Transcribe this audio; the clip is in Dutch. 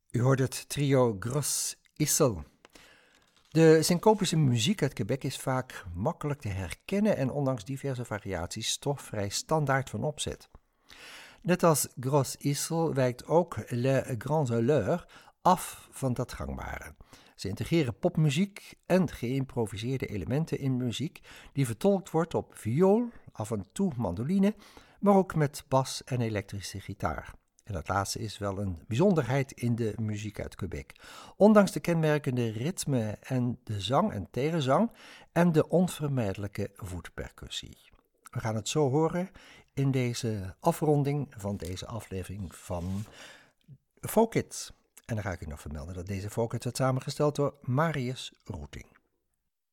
U hoort het trio Gros Issel. De syncopische muziek uit Quebec is vaak makkelijk te herkennen en ondanks diverse variaties toch vrij standaard van opzet. Net als Gros Issel wijkt ook Les Grands Auleurs af van dat gangbare. Ze integreren popmuziek en geïmproviseerde elementen in muziek die vertolkt wordt op viool, af en toe mandoline, maar ook met bas en elektrische gitaar. En dat laatste is wel een bijzonderheid in de muziek uit Quebec. Ondanks de kenmerkende ritme en de zang en tegenzang en de onvermijdelijke voetpercussie. We gaan het zo horen in deze afronding van deze aflevering van Folk It. En dan ga ik u nog vermelden dat deze Folk It werd samengesteld door Marius Roeting.